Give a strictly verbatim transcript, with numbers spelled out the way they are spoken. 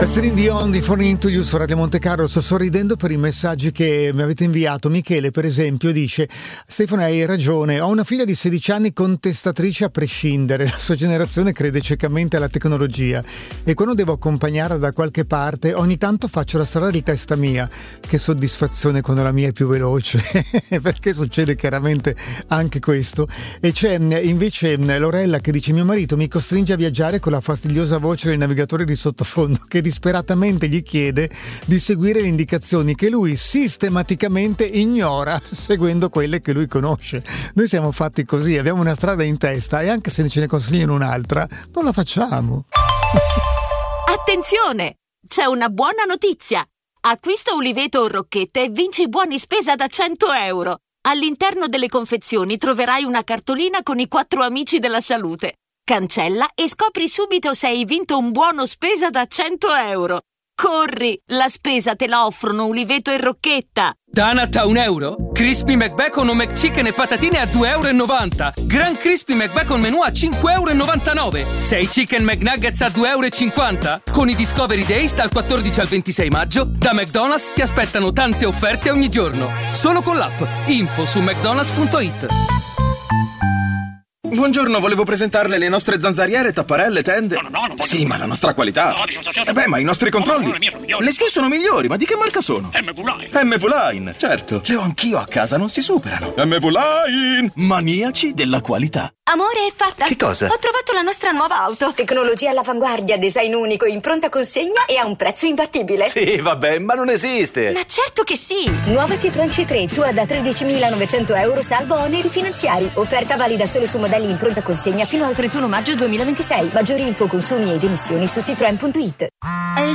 Celine Dion di Falling Into You su Radio Monte Carlo. Sto sorridendo per i messaggi che mi avete inviato. Michele, per esempio, dice: Stefano, hai ragione, ho una figlia di sedici anni contestatrice a prescindere, la sua generazione crede ciecamente alla tecnologia e quando devo accompagnarla da qualche parte ogni tanto faccio la strada di testa mia. Che soddisfazione quando la mia è più veloce perché succede chiaramente anche questo. E c'è invece Lorella che dice: mio marito mi costringe a viaggiare con la fastidiosa voce del navigatore di sottofondo che disperatamente gli chiede di seguire le indicazioni che lui sistematicamente ignora seguendo quelle che lui conosce. Noi siamo fatti così, abbiamo una strada in testa e anche se ce ne consigliano un'altra non la facciamo. Attenzione! C'è una buona notizia! Acquista Uliveto o Rocchette e vinci buoni spesa da cento euro. All'interno delle confezioni troverai una cartolina con i quattro amici della salute. Cancella e scopri subito se hai vinto un buono spesa da cento euro. Corri, la spesa te la offrono Uliveto e Rocchetta. Donut a un euro? Crispy McBacon o McChicken e patatine a due e novanta euro. Grand Crispy McBacon menù a cinque e novantanove euro. sei Chicken McNuggets a due e cinquanta euro. Con i Discovery Days dal quattordici al ventisei maggio, da McDonald's ti aspettano tante offerte ogni giorno. Solo con l'app. Info su mcdonalds punto it. Buongiorno, volevo presentarle le nostre zanzariere, tapparelle, tende. No, no, no, non voglio. Sì, ma la nostra qualità. No, dimostrazione. Eh beh, ma i nostri controlli. No, no, le mie sono migliori. Le sue sono migliori, ma di che marca sono? M V Line. M V Line, certo. Le ho anch'io a casa, non si superano. M V Line, maniaci della qualità. Amore, è fatta? Che cosa? Ho trovato la nostra nuova auto. Tecnologia all'avanguardia, design unico, in pronta consegna e a un prezzo imbattibile. Sì, vabbè, ma non esiste. Ma certo che sì. Nuova Citroen C tre, tua da tredicimilanovecento euro salvo oneri finanziari. Offerta valida solo su modelli in pronta consegna fino al trentuno maggio duemilaventisei. Maggiori info, consumi ed emissioni su citroen punto it.